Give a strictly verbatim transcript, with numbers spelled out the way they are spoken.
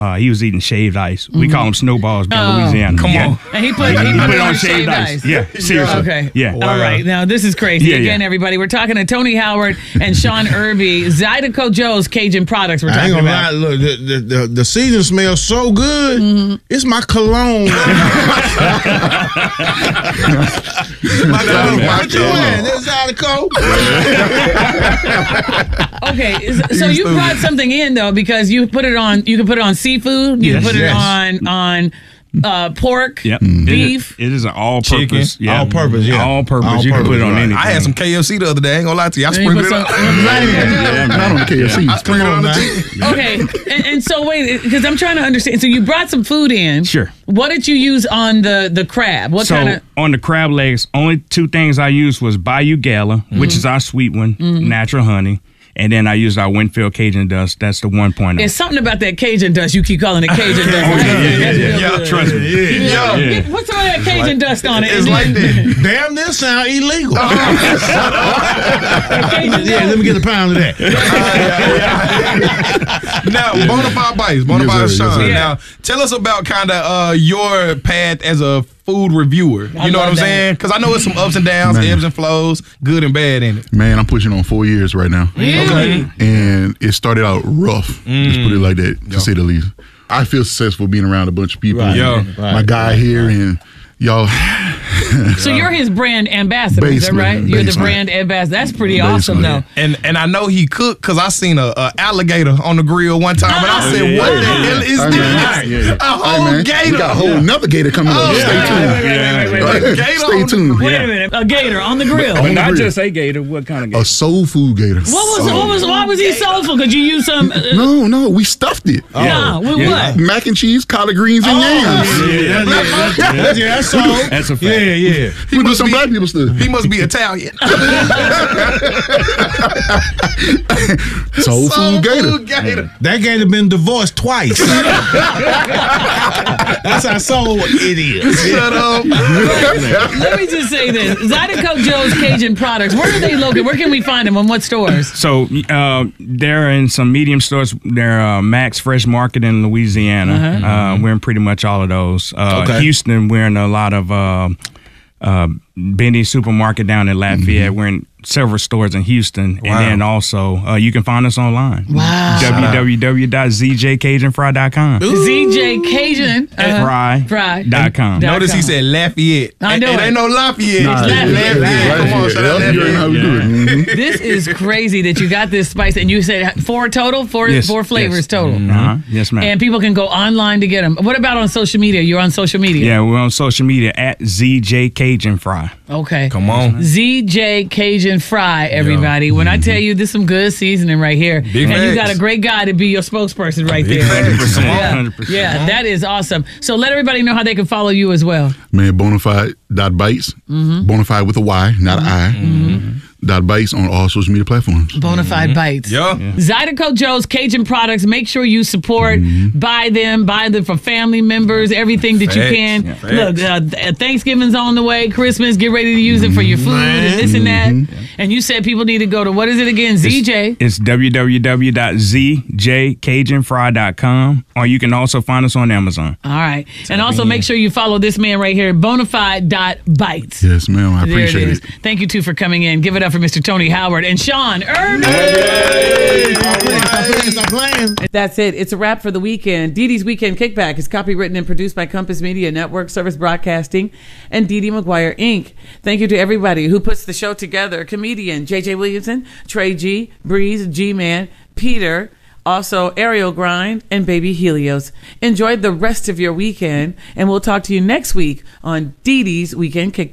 Uh, he was eating shaved ice. We mm-hmm. call them snowballs down in oh, Louisiana. Come yeah. on. And he put, he, he put, put it on shaved ice. ice. Yeah, seriously. Okay. Yeah. Wow. All right. Now, this is crazy. Yeah, Again, yeah. everybody, we're talking to Tony Howard and Sean Irby, Zydeco Joe's Cajun Products we're talking I ain't gonna about. lie, look, the, the, the, the season smells so good. Mm-hmm. It's my cologne. my cologne. What you wearing? This Zydeco. Okay, so you brought something in, though, because you put it on, you can put it on seafood, you yes. can put yes. it on, on uh, pork, yep. beef. It is, it is an all-purpose. Yeah. All-purpose, yeah. All-purpose. All you purpose, can put it on right. anything. I had some K F C the other day. I ain't gonna lie to you. I sprinkled it on. yeah, not on the K F C. I sprinkled it on the chicken. Okay, and, and so wait, because I'm trying to understand. So you brought some food in. Sure. What did you use on the, the crab? What so kind of? On the crab legs, only two things I used was Bayou Gala, mm-hmm. which is our sweet one, mm-hmm. natural honey. And then I used our Winfield Cajun dust. That's the one point. There's something about that Cajun dust. You keep calling it Cajun dust. oh, yeah, yeah, yeah, yeah. yeah. Trust me. Yeah. Yeah. Yeah. Put some of that Cajun like, dust on it. It's like that. Damn, this sound illegal. Oh. yeah, let me get a pound of that. Uh, yeah. Now, Bonafide Bites, Bonafide yes, Sean. Yes, yeah. Now, tell us about kind of uh, your path as a food reviewer. You I know what I'm that. saying? Because I know it's some ups and downs, Man. ebbs and flows, good and bad in it. Man, I'm pushing on four years right now. Really? Okay. And it started out rough. Mm. Just put it like that, to Yo. say the least. I feel successful being around a bunch of people. Right. Yo. My Right. guy here and y'all. So you're his brand ambassador, is that Basically, right? You're the basically. brand ambassador. That's pretty Basically. awesome, though. And and I know he cooked because I seen a, a alligator on the grill one time, and I said, Yeah, "What yeah, the yeah. hell is Hey, this? man. Yeah. A whole Hey, man, gator? We got a whole another gator coming Oh, up. yeah. Stay tuned. Wait, wait, wait, wait, wait, wait. A gator Stay on the- tuned. Wait Yeah. a minute, a gator on the grill. But On the not grill. just a gator. What kind of gator? A soul food gator. What was what was why was he soulful? Could you use some? Uh, No, no, we stuffed it. Nah, with Yeah. what? Mac and cheese, collard greens, and yams. Yeah, that's, yeah, that's, that's, yeah, that's all. That's a fact. Yeah, yeah. We do must some be- black people stuff. He must be Italian. Soul food gator. Food gator. That gator been divorced twice. That's how soul it is. Shut up. Let me just say this: Zydeco Joe's Cajun Products. Where are they located? Where can we find them? On what stores? So uh, they're in some medium stores. They're uh, Max Fresh Market in Louisiana. Uh-huh. Uh, we're in pretty much all of those. Uh, Okay. Houston, we're in a lot of uh, uh, Benny Supermarket down in Lafayette. Mm-hmm. We're in several stores in Houston. Wow. And then also, uh, you can find us online. Wow. w w w dot z j cajun fry dot com. Z J Cajun uh, Fry Fry. dot com. Dot Notice he com. said Lafayette. I know it, it. ain't no Lafayette. Nah, It's Lafayette. Lafayette. Come on, shout out Yep, you already know how we do it. Mhm. This is crazy that you got this spice, and you said four total, four Yes, four flavors yes. total. Uh-huh. Yes, ma'am. And people can go online to get them. What about on social media? You're on social media. Yeah, we're on social media at Z J Cajun Fry. Okay. Come on. Z J Cajun Fry, everybody. When I tell you this is some good seasoning right here, Big and you facts. got a great guy to be your spokesperson right Big there. facts. Come on. Yeah. one hundred percent. Yeah, that is awesome. So let everybody know how they can follow you as well. Man, Bonafide dot bites. Bonafide with a Y, not an I. Dot bites on all social media platforms. Bonafide Bites. Yeah. Zydeco Joe's Cajun Products. Make sure you support, buy them, buy them for family members, everything that you Facts. can. Yeah. Look, uh, th- Thanksgiving's on the way, Christmas, get ready to use it for your food and this and that. And you said people need to go to, what is it again? Z J. It's w w w dot z j cajun fry dot com, or you can also find us on Amazon. All right. And also make sure you follow this man right here, Bonafide dot bites. Yes, ma'am. I There it appreciate is. it. Thank you, too, for coming in. Give it up for Mister Tony Howard and Sean Irby. Stop playing, stop playing, stop playing. That's it. It's a wrap for the weekend. Dee Dee's Weekend Kickback is copywritten and produced by Compass Media Network, Service Broadcasting, and Dee Dee McGuire, Incorporated. Thank you to everybody who puts the show together. Comedian J J Williamson, Trey G, Breeze, G-Man, Peter, also Ariel Grind, and Baby Helios. Enjoy the rest of your weekend, and we'll talk to you next week on Dee Dee's Weekend Kickback.